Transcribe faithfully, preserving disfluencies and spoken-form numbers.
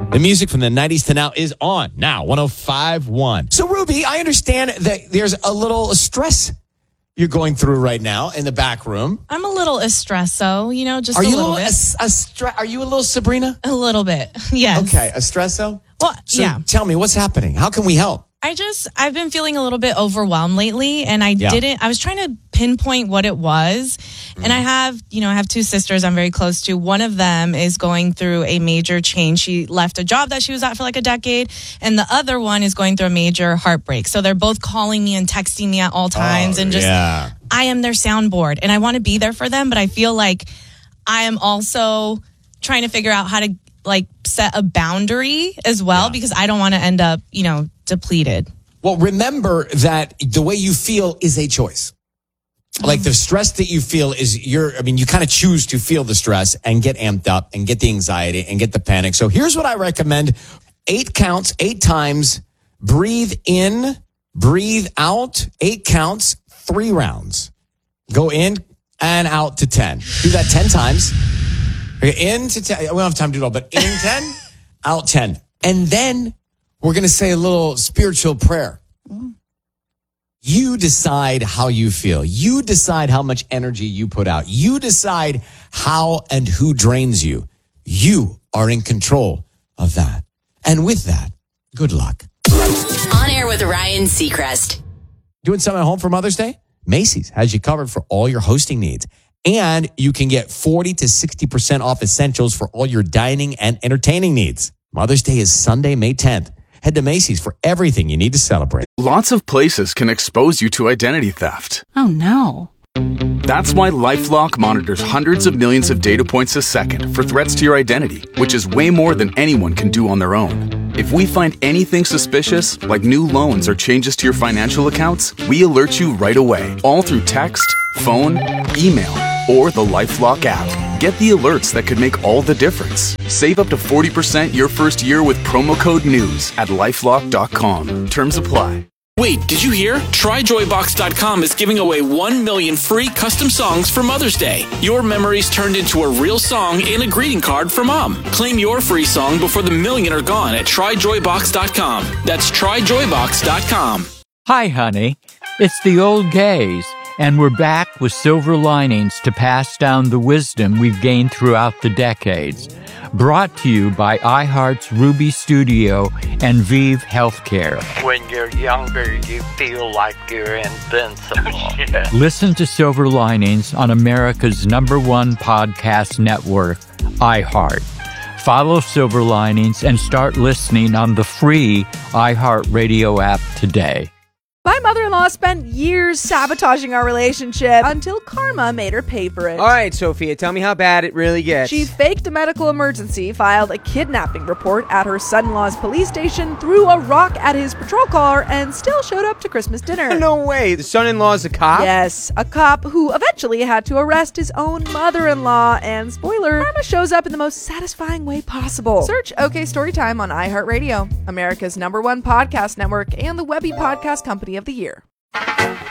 The music from the nineties to now is on now, one oh five point one. So, Ruby, I understand that there's a little stress you're going through right now in the back room. I'm a little espresso, you know, just are a you little a, bit. A, a stre- are you a little Sabrina? A little bit, yes. Okay, espresso? Well, so yeah. Tell me, what's happening? How can we help? I just, I've been feeling a little bit overwhelmed lately, and I Yeah. didn't, I was trying to pinpoint what it was. Mm. And I have, you know, I have two sisters I'm very close to. One of them is going through a major change. She left a job that she was at for like a decade, and the other one is going through a major heartbreak. So they're both calling me and texting me at all times, oh, and just, yeah. I am their soundboard, and I want to be there for them, but I feel like I am also trying to figure out how to like set a boundary as well, yeah. because I don't want to end up, you know, depleted. Well, remember that the way you feel is a choice. Like the stress that you feel is your, I mean, you kind of choose to feel the stress and get amped up and get the anxiety and get the panic. So here's what I recommend. Eight counts, eight times, breathe in, breathe out, eight counts, three rounds. Go in and out to ten. Do that ten times. In to ten. We don't have time to do it all, but in ten, out ten. And then we're going to say a little spiritual prayer. You decide how you feel. You decide how much energy you put out. You decide how and who drains you. You are in control of that. And with that, good luck. On Air with Ryan Seacrest. Doing something at home for Mother's Day? Macy's has you covered for all your hosting needs. And you can get forty to sixty percent off essentials for all your dining and entertaining needs. Mother's Day is Sunday, May tenth. Head to Macy's for everything you need to celebrate. Lots of places can expose you to identity theft. Oh, no. That's why LifeLock monitors hundreds of millions of data points a second for threats to your identity, which is way more than anyone can do on their own. If we find anything suspicious, like new loans or changes to your financial accounts, we alert you right away, all through text, phone, email, or the LifeLock app. Get the alerts that could make all the difference. Save up to forty percent your first year with promo code NEWS at lifelock dot com. Terms apply. Wait, did you hear? Try Joy Box dot com is giving away one million free custom songs for Mother's Day. Your memories turned into a real song and a greeting card for Mom. Claim your free song before the million are gone at Try Joy Box dot com. That's Try Joy Box dot com. Hi, honey. It's the old gays, and we're back with silver linings to pass down the wisdom we've gained throughout the decades. Brought to you by iHeart's Ruby Studio and Vive Healthcare. When you're younger, you feel like you're invincible. Yeah. Listen to Silver Linings on America's number one podcast network, iHeart. Follow Silver Linings and start listening on the free iHeartRadio app today. My mother-in-law spent years sabotaging our relationship until karma made her pay for it. All right, Sophia, tell me how bad it really gets. She faked a medical emergency, filed a kidnapping report at her son-in-law's police station, threw a rock at his patrol car, and still showed up to Christmas dinner. No way. The son-in-law's a cop? Yes, a cop who eventually had to arrest his own mother-in-law. And spoiler, karma shows up in the most satisfying way possible. Search OK Storytime on iHeartRadio, America's number one podcast network and the Webby Podcast Company of the Year.